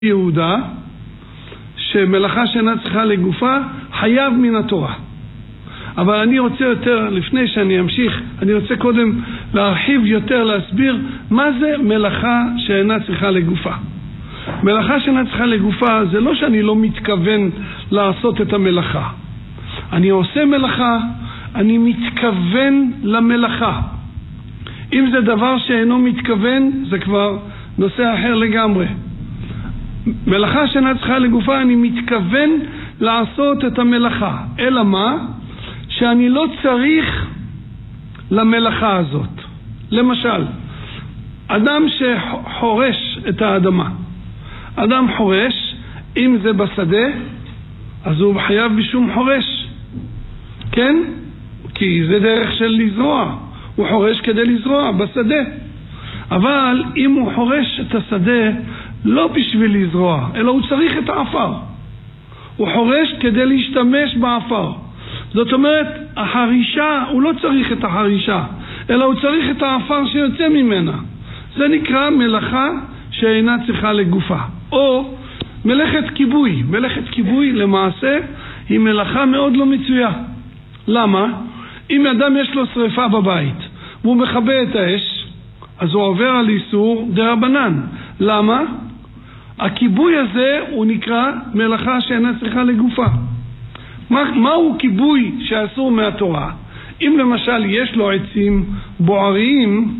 יהודה, שמלאכה שאינה צריכה לגופה חייב מן התורה. אבל אני רוצה יותר, לפני שאני אמשיך, אני רוצה קודם להרחיב יותר, להסביר מה זה מלאכה שאינה צריכה לגופה. מלאכה שאינה צריכה לגופה זה לא שאני לא מתכוון לעשות את המלאכה. אני עושה מלאכה, אני מתכוון למלאכה. אם זה דבר שאינו מתכוון, זה כבר נושא אחר לגמרי. מלאכה שאינה צריכה לגופה, אני מתכוון לעשות את המלאכה. אלא מה? שאני לא צריך למלאכה הזאת. למשל, אדם שחורש את האדמה. אדם חורש, אם זה בשדה, אז הוא חייב בשום חורש. כן? כי זה דרך של לזרוע. הוא חורש כדי לזרוע בשדה. אבל אם הוא חורש את השדה לא בשביל לזרוע, אלא הוא צריך את האפר. הוא חורש כדי להשתמש באפר. זאת אומרת, החרישה, הוא לא צריך את החרישה, אלא הוא צריך את האפר שיוצא ממנה. זה נקרא מלאכה שאינה צריכה לגופה. או מלאכת כיבוי. מלאכת כיבוי למעשה היא מלאכה מאוד לא מצויה. למה? אם אדם יש לו שריפה בבית והוא מכבה את האש, אז הוא עובר על איסור דרבנן. למה? הכיבוי הזה הוא נקרא מלאכה שאינה צריכה לגופה. מהו כיבוי שאסור מהתורה? אם למשל יש לו עצים בוערים,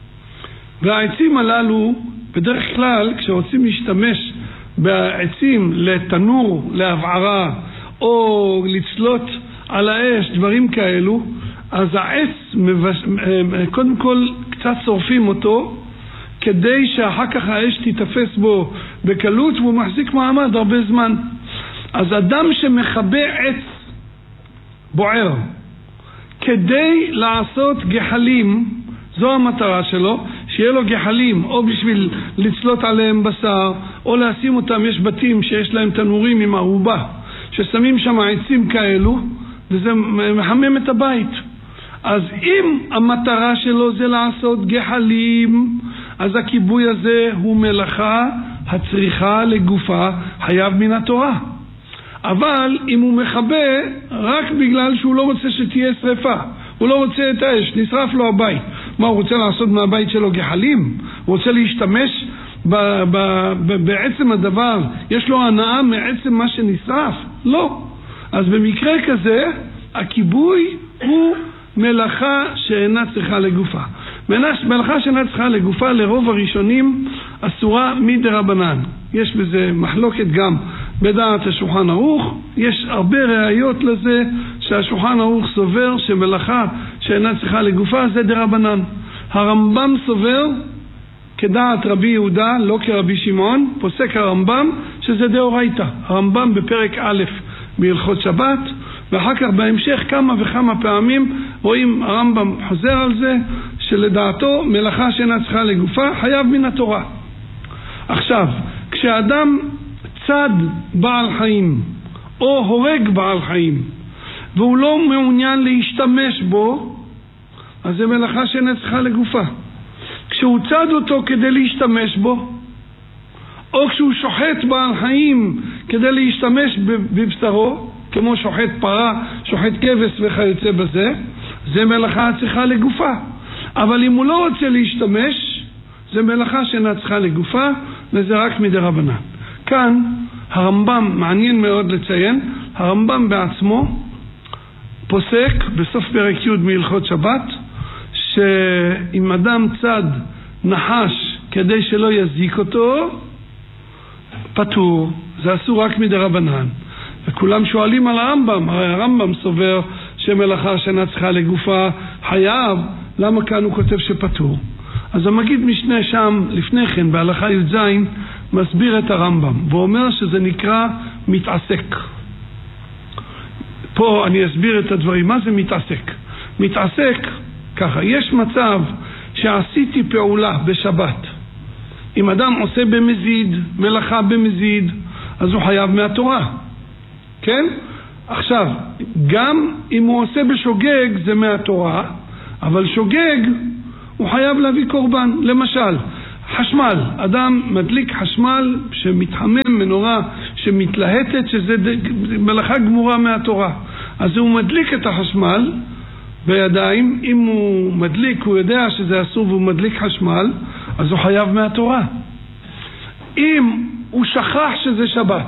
והעצים הללו בדרך כלל כשרוצים להשתמש בעצים לתנור, להבערה או לצלות על האש, דברים כאלו, אז העץ קודם כל קצת שורפים אותו כדי שאחר כך האש תתפס בו בקלות, והוא מחזיק מעמד הרבה זמן. אז אדם שמחבא עץ בוער כדי לעשות גחלים, זו המטרה שלו, שיהיה לו גחלים, או בשביל לצלות עליהם בשר, או לשים אותם. יש בתים שיש להם תנורים עם ערובה ששמים שם עצים כאלו, וזה מחמם את הבית. אז אם המטרה שלו זה לעשות גחלים, אז הכיבוי הזה הוא מלאכה הצריכה לגופה, חייב מן התורה. אבל אם הוא מכבה רק בגלל שהוא לא רוצה שתהיה שריפה, הוא לא רוצה את האש, נשרף לו הבית, מה הוא רוצה לעשות מהבית שלו גחלים? הוא רוצה להשתמש בעצם הדבר, יש לו הנאה מעצם מה שנשרף? לא. אז במקרה כזה הכיבוי הוא מלאכה שאינה צריכה לגופה. מלאכה שאינה צריכה לגופה לרוב הראשונים אסורה מדרבנן. יש בזה מחלוקת גם בדעת השולחן ערוך. יש הרבה ראיות לזה שהשולחן ערוך סובר שמלאכה שאינה צריכה לגופה זה דרבנן. הרמב"ם סובר כדעת רבי יהודה, לא כרבי שמעון, פוסק הרמב"ם שזה דאורייתא. הרמב"ם בפרק א' בהלכות שבת, ואחר כך בהמשך כמה וכמה פעמים רואים הרמב"ם חוזר על זה, שלדעתו מלאכה שאינה צריכה לגופה חייב מן התורה. עכשיו, כשאדם צד בעל חיים או הורג בעל חיים והוא לא מעוניין להשתמש בו, אז זה מלאכה שאינה צריכה לגופה. כשהוא צד אותו כדי להשתמש בו, או כשהוא שוחט בעל חיים כדי להשתמש בבשרו, כמו שוחט פרה, שוחט כבש וכיוצא בזה, זה מלאכה צריכה לגופה. אבל אם הוא לא רוצה להשתמש, זה מלאכה שאינה צריכה לגופה, וזה רק מדרבנן. כאן הרמב"ם, מעניין מאוד לציין, הרמב"ם בעצמו פוסק בסוף פרק י' מהלכות שבת, שאם אדם צד נחש כדי שלא יזיק אותו, פטור, זה אסור רק מדרבנן. וכולם שואלים על הרמב"ם, הרי הרמב"ם סובר שמלאכה שאינה צריכה לגופה חייב, למה כאן הוא כותב שפטור? אז המגיד משנה שם לפני כן בהלכה י"ז מסביר את הרמב"ם ואומר שזה נקרא מתעסק. פה אני אסביר את הדברים. מה זה מתעסק? מתעסק ככה, יש מצב שעשיתי פעולה בשבת, אם אדם עושה במזיד, מלאכה במזיד, אז הוא חייב מהתורה, כן? עכשיו, גם אם הוא עושה בשוגג זה מהתורה, אבל שוגג הוא חייב להביא קורבן. למשל, חשמל, אדם מדליק חשמל שמתחמם, מנורה שמתלהטת, שזה מלאכה גמורה מהתורה. אז הוא מדליק את החשמל בידיים, אם הוא מדליק, הוא יודע שזה אסור והוא מדליק חשמל, אז הוא חייב מהתורה. אם הוא שכח שזה שבת,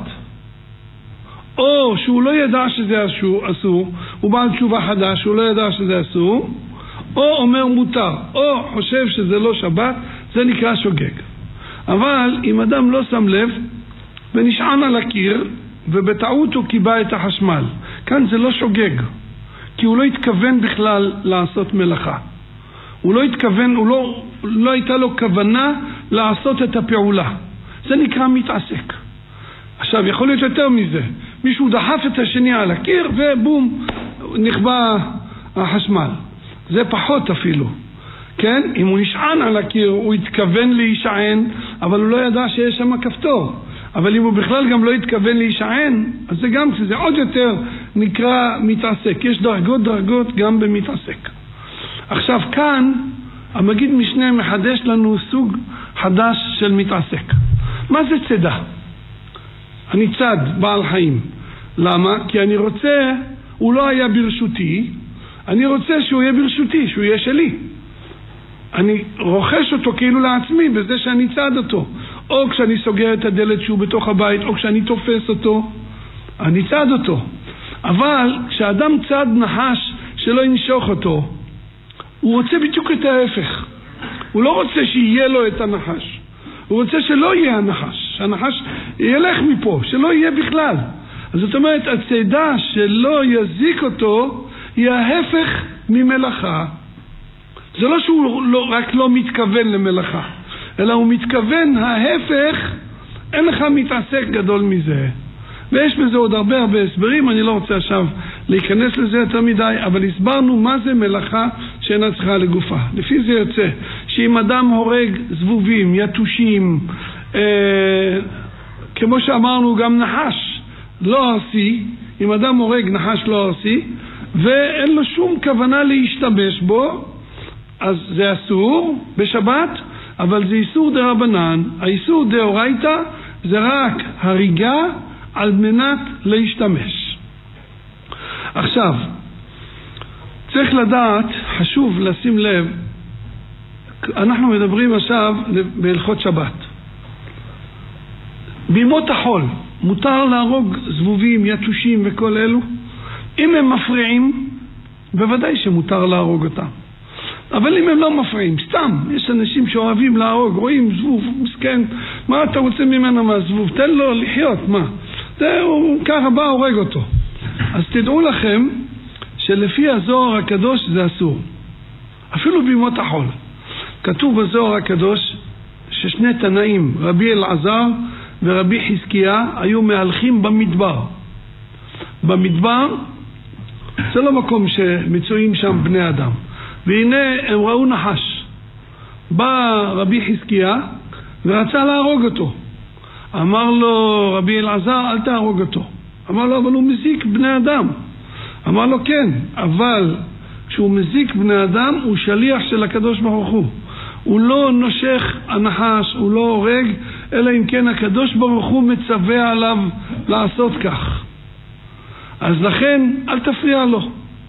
או שהוא לא ידע שזה אסור, הוא בעל תשובה חדש, הוא לא ידע שזה אסור, או אומר מותר, או חושב שזה לא שבת, זה נקרא שוגג. אבל אם אדם לא שם לב ונשען על הקיר ובטעות הוא קיבע את החשמל, כאן זה לא שוגג, כי הוא לא התכוון בכלל לעשות מלאכה. הוא לא התכוון, לא הייתה לו כוונה לעשות את הפעולה. זה נקרא מתעסק. עכשיו, יכול להיות יותר מזה. מישהו דחף את השני על הקיר ובום, נכבה החשמל. זה פחות אפילו. כן? אם הוא נשען על הקיר, הוא התכוון להישען, אבל הוא לא ידע שיש שם כפתור. אבל אם הוא בכלל גם לא התכוון להישען, אז זה גם, זה עוד יותר נקרא מתעסק. יש דרגות גם במתעסק. עכשיו כאן, המגיד משנה מחדש לנו סוג חדש של מתעסק. מה זה צדה? אני צד בעל חיים. למה? כי אני רוצה, הוא לא היה ברשותי, אני רוצה שהוא יהיה ברשותי, שהוא יהיה שלי. אני רוכש אותו כאילו לעצמי בזה שאני צד אותו. או כשאני סוגר את הדלת שהוא בתוך הבית, או כשאני תופס אותו, אני צד אותו. אבל כשאדם צד נחש שלא ינשוך אותו, הוא רוצה בדיוק את ההפך. הוא לא רוצה שיהיה לו את הנחש. הוא רוצה שלא יהיה הנחש. שהנחש ילך מפה, שלא יהיה בכלל. אז זאת אומרת, הצדה שלא יזיק אותו, היא ההפך ממלאכה. זה לא שהוא רק לא מתכוון למלאכה, אלא הוא מתכוון ההפך, אין לך מתעסק גדול מזה. ויש בזה עוד הרבה הסברים, אני לא רוצה עכשיו להיכנס לזה יותר מדי, אבל הסברנו מה זה מלאכה שאינה צריכה לגופה. לפי זה יוצא שאם אדם הורג זבובים, יתושים, כמו שאמרנו גם נחש, לא ארסי, אם אדם הורג נחש לא ארסי, ואין לו שום כוונה להשתמש בו, אז זה אסור בשבת, אבל זה איסור דרבנן. האיסור דאורייתא זה רק הריגה על מנת להשתמש. עכשיו, צריך לדעת, חשוב לשים לב, אנחנו מדברים עכשיו בהלכות שבת. בימות החול מותר להרוג זבובים, יתושים וכל אלו. אם הם מפריעים, בוודאי שמותר להרוג אותם. אבל אם הם לא מפריעים, סתם, יש אנשים שאוהבים להרוג, רואים זבוב, מסכן, מה אתה רוצה ממנו מהזבוב? תן לו לחיות, מה? הוא ככה בא, הורג אותו. אז תדעו לכם שלפי הזוהר הקדוש זה אסור. אפילו בימות החול. כתוב בזוהר הקדוש ששני תנאים, רבי אלעזר ורבי חזקיה, היו מהלכים במדבר. במדבר זה לא מקום שמצויים שם בני אדם. והנה הם ראו נחש. בא רבי חזקיה ורצה להרוג אותו. אמר לו רבי אלעזר, אל תהרוג אותו. אמר לו, אבל הוא מזיק בני אדם. אמר לו, כן, אבל כשהוא מזיק בני אדם הוא שליח של הקדוש ברוך הוא. הוא לא נושך הנחש, הוא לא הורג, אלא אם כן הקדוש ברוך הוא מצווה עליו לעשות כך. אז לכן אל תפריע לו.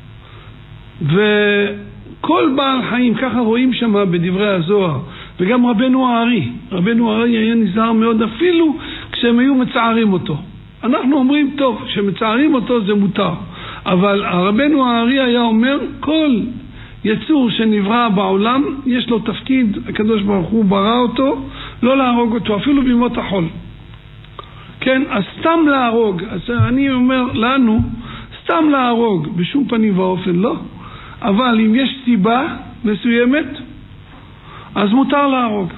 וכל בעל חיים, ככה רואים שם בדברי הזוהר, וגם רבנו הארי היה נזהר מאוד אפילו כשהם היו מצערים אותו. אנחנו אומרים טוב, כשמצערים אותו זה מותר, אבל רבנו הארי היה אומר כל יצור שנברא בעולם יש לו תפקיד, הקדוש ברוך הוא ברא אותו, לא להרוג אותו אפילו בימות החול. כן, אז סתם להרוג, אז אני אומר לנו סתם להרוג בשום פנים ואופן לא, אבל אם יש סיבה מסוימת אז מותר להרוג.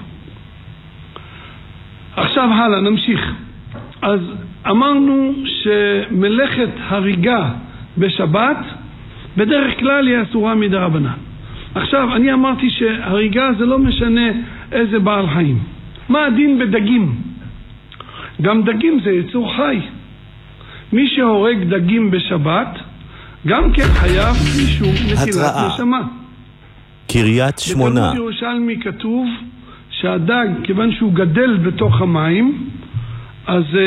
עכשיו הלאה, נמשיך. אז אמרנו שמלאכת הריגה בשבת בדרך כלל היא אסורה מדרבנן. עכשיו אני אמרתי שהריגה זה לא משנה איזה בעל חיים. מה הדין בדגים? גם דגים זה יצור חי. מי שהורג דגים בשבת גם כן חייב משום נטילת נשמה. קריית שמונה. בתלמוד ירושלמי כתוב שהדג, כיוון שהוא גדל בתוך המים, אז